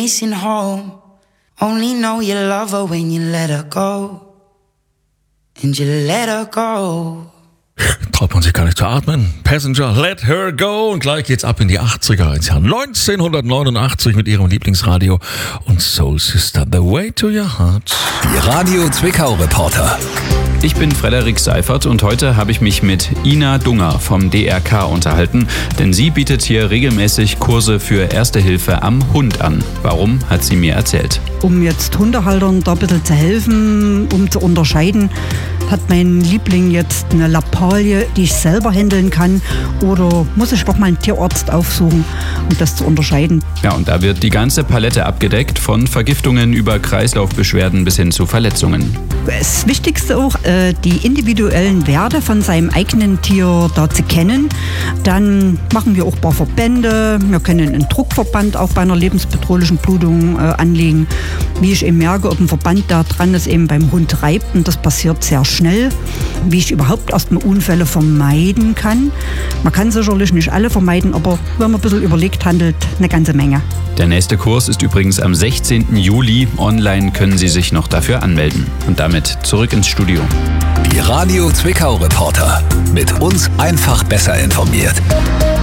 missing home. Only know you love her when you let her go. And you let her go. Traut man sich gar nicht zu atmen. Passenger, let her go. Und gleich geht's ab in die 80er, ins Jahr 1989 mit ihrem Lieblingsradio und Soul Sister, The Way to Your Heart. Die Radio Zwickau Reporter. Ich bin Frederik Seifert und heute habe ich mich mit Ina Dunger vom DRK unterhalten, denn sie bietet hier regelmäßig Kurse für Erste Hilfe am Hund an. Warum, hat sie mir erzählt. Um jetzt Hundehaltern da ein bisschen zu helfen, um zu unterscheiden, hat mein Liebling jetzt eine Lappalie, die ich selber handeln kann, oder muss ich doch mal einen Tierarzt aufsuchen, um das zu unterscheiden. Ja, und da wird die ganze Palette abgedeckt, von Vergiftungen über Kreislaufbeschwerden bis hin zu Verletzungen. Das Wichtigste auch, die individuellen Werte von seinem eigenen Tier da zu kennen. Dann machen wir auch ein paar Verbände. Wir können einen Druckverband auch bei einer lebensbedrohlichen Blutung anlegen. Wie ich eben merke, ob ein Verband da dran ist, eben beim Hund reibt, und das passiert sehr schnell. Wie ich überhaupt erstmal Unfälle vermeiden kann. Man kann sicherlich nicht alle vermeiden, aber wenn man ein bisschen überlegt handelt, eine ganze Menge. Der nächste Kurs ist übrigens am 16. Juli. Online können Sie sich noch dafür anmelden. Und damit zurück ins Studio. Die Radio Zwickau Reporter. Mit uns einfach besser informiert.